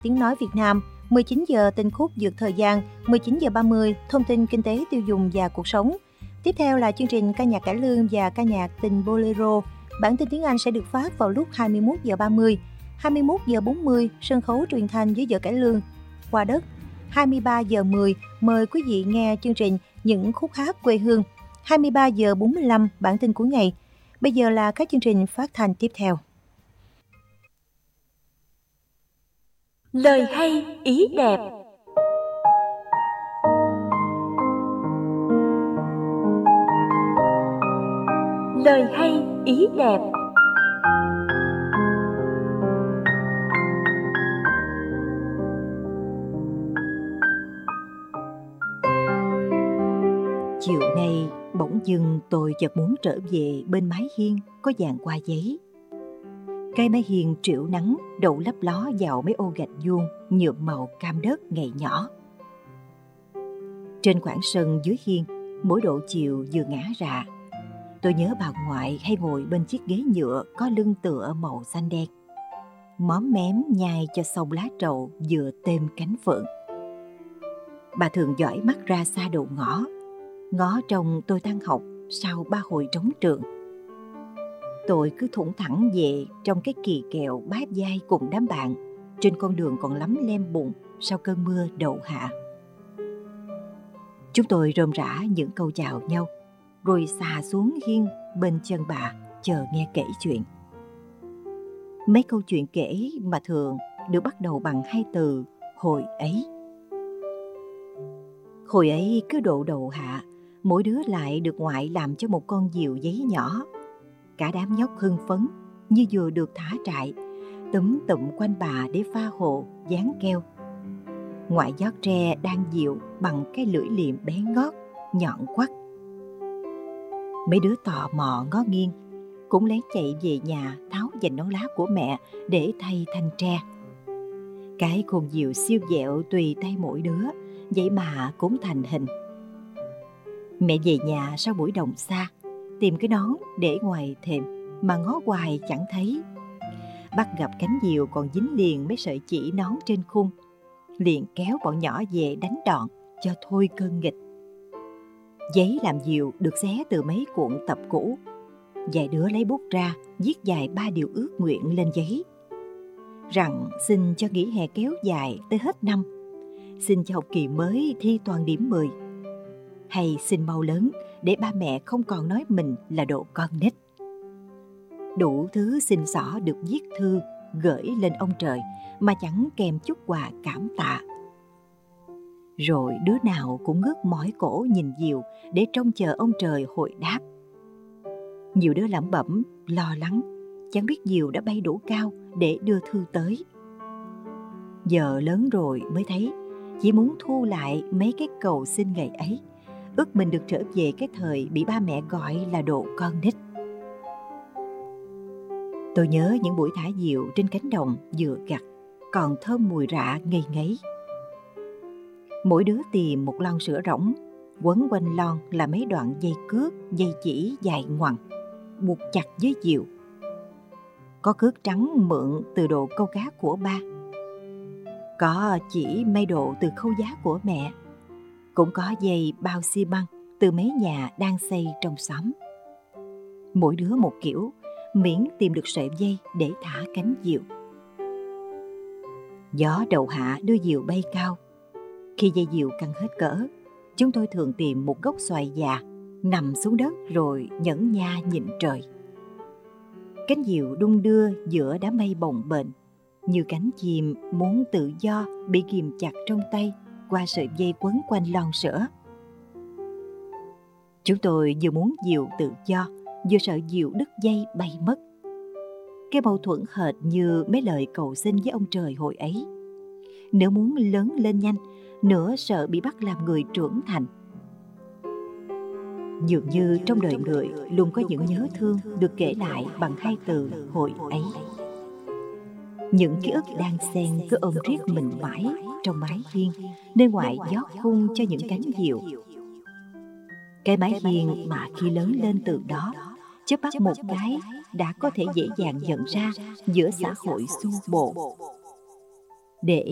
Tiếng nói Việt Nam, 19 giờ tin khúc vượt thời gian, 19 giờ 30 thông tin kinh tế tiêu dùng và cuộc sống. Tiếp theo là chương trình ca nhạc cải lương và ca nhạc tình bolero. Bản tin tiếng Anh sẽ được phát vào lúc 21 giờ 30, 21 giờ 40 sân khấu truyền thanh với vở cải lương Qua đất. 23 giờ 10 mời quý vị nghe chương trình Những khúc hát quê hương. 23 giờ 45 bản tin cuối ngày. Bây giờ là các chương trình phát thanh tiếp theo. Lời hay ý đẹp. Lời hay ý đẹp. Chiều nay bỗng dưng tôi chợt muốn trở về bên mái hiên có dàn hoa giấy. Cái mái hiên trĩu nắng đậu lấp ló vào mấy ô gạch vuông nhuộm màu cam đất ngày nhỏ. Trên khoảng sân dưới hiên, mỗi độ chiều vừa ngã rạ, tôi nhớ bà ngoại hay ngồi bên chiếc ghế nhựa có lưng tựa màu xanh đen, móm mém nhai cho xong lá trầu vừa têm cánh phượng. Bà thường dõi mắt ra xa đầu ngõ, ngó trông tôi tan học sau 3 hồi trống trường. Tôi cứ thủng thẳng về trong cái kỳ kèo bám vai cùng đám bạn trên con đường còn lắm lem bùn sau cơn mưa đậu hạ. Chúng tôi rôm rả những câu chào nhau, rồi xà xuống hiên bên chân bà chờ nghe kể chuyện. Mấy câu chuyện kể mà thường được bắt đầu bằng 2 từ hồi ấy. Hồi ấy cứ độ đầu hạ, mỗi đứa lại được ngoại làm cho một con diều giấy nhỏ. Cả đám nhóc hưng phấn như vừa được thả trại, túm tụm quanh bà để pha hồ, dán keo. Ngoại giót tre đang dịu bằng cái lưỡi liềm bé ngót, nhọn quắt. Mấy đứa tò mò ngó nghiêng, cũng lén chạy về nhà tháo dành nón lá của mẹ để thay thanh tre. Cái khôn diều siêu dẹo tùy tay mỗi đứa, vậy mà cũng thành hình. Mẹ về nhà sau buổi đồng xa, tìm cái nón để ngoài thềm mà ngó hoài chẳng thấy. Bắt gặp cánh diều còn dính liền mấy sợi chỉ nón trên khung, liền kéo bọn nhỏ về đánh đòn cho thôi cơn nghịch. Giấy làm diều được xé từ mấy cuộn tập cũ. Vài đứa lấy bút ra viết vài 3 điều ước nguyện lên giấy, rằng xin cho nghỉ hè kéo dài tới hết năm, xin cho học kỳ mới thi toàn điểm 10, hay xin mau lớn để ba mẹ không còn nói mình là đồ con nít. Đủ thứ xin xỏ được viết thư gửi lên ông trời mà chẳng kèm chút quà cảm tạ. Rồi đứa nào cũng ngước mỏi cổ nhìn diều để trông chờ ông trời hồi đáp. Nhiều đứa lẩm bẩm lo lắng, chẳng biết diều đã bay đủ cao để đưa thư tới. Giờ lớn rồi mới thấy chỉ muốn thu lại mấy cái cầu xin ngày ấy, ước mình được trở về cái thời bị ba mẹ gọi là đồ con nít. Tôi nhớ những buổi thả diều trên cánh đồng vừa gặt, còn thơm mùi rạ ngây ngấy. Mỗi đứa tìm một lon sữa rỗng, quấn quanh lon là mấy đoạn dây cước, dây chỉ dài ngoằng, buộc chặt với diều. Có cước trắng mượn từ đồ câu cá của ba, có chỉ may đồ từ khâu giá của mẹ, cũng có dây bao xi măng từ mấy nhà đang xây trong xóm. Mỗi đứa một kiểu, miễn tìm được sợi dây để thả cánh diều. Gió đầu hạ đưa diều bay cao. Khi dây diều căng hết cỡ, chúng tôi thường tìm một gốc xoài già, nằm xuống đất rồi nhẫn nha nhìn trời. Cánh diều đung đưa giữa đám mây bồng bềnh, như cánh chim muốn tự do bị ghìm chặt trong tay qua sợi dây quấn quanh lon sữa. Chúng tôi vừa muốn diều tự do, vừa sợ diều đứt dây bay mất. Cái mâu thuẫn hệt như mấy lời cầu xin với ông trời hồi ấy. Nửa muốn lớn lên nhanh, nửa sợ bị bắt làm người trưởng thành. Dường như trong đời người luôn có những nhớ thương được kể lại bằng 2 từ hồi ấy. Những ký ức đang xen cứ ôm riết mình mãi trong mái hiên, nơi ngoại gió khung cho những cánh diều. Cái mái hiên mà khi lớn lên từ đó, chớp mắt một cái đã có thể dễ dàng nhận ra giữa xã hội xô bồ. Để